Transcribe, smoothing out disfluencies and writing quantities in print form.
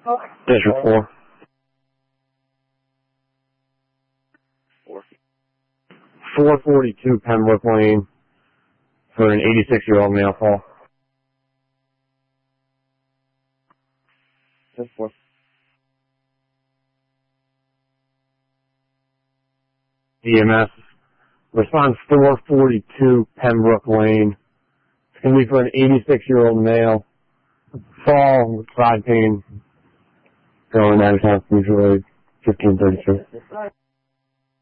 District 4. 442 Pembroke Lane for an 86-year-old male call. District 4. EMS. Response 442 Pembroke Lane. It's going to be for an 86-year-old male. Fall with side pain. Going out of town, usually 1533.